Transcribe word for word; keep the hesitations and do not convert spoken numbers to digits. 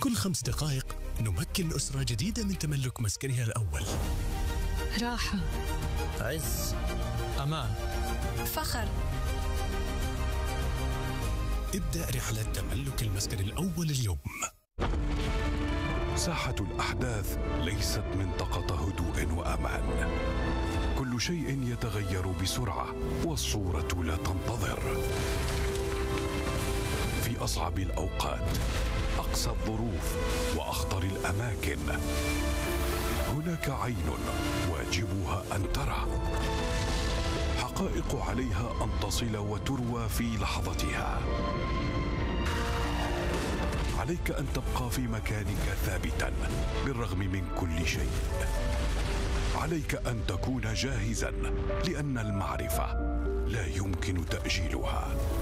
كل خمس دقائق نمكن أسرة جديدة من تملك مسكنها الأول. راحة، عز، أمان، فخر. ابدأ رحلة تملك المسكن الأول اليوم. ساحة الأحداث ليست منطقة هدوء وأمان. كل شيء يتغير بسرعة والصورة لا تنتظر. في أصعب الأوقات، أقسى الظروف وأخطر الأماكن، هناك عين واجبها أن ترى، حقائق عليها أن تصل وتروى في لحظتها. عليك أن تبقى في مكانك ثابتا بالرغم من كل شيء. عليك أن تكون جاهزا لأن المعرفة لا يمكن تأجيلها.